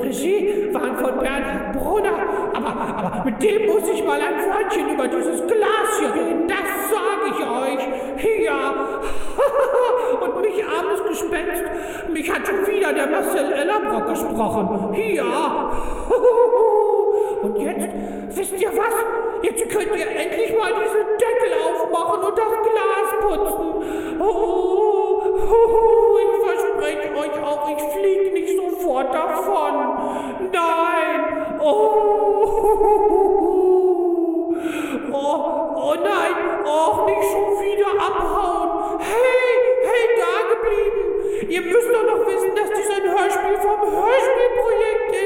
Regie waren von Bernhard Brunner. Aber mit dem muss ich mal ein Wörtchen über dieses Glas hier reden, das sage ich euch. Ja. Und mich, armes Gespenst, mich hat schon wieder der Marcel Ellerbrock gesprochen. Ja. Und jetzt, wisst ihr was? Jetzt könnt ihr endlich mal diesen Deckel aufmachen und das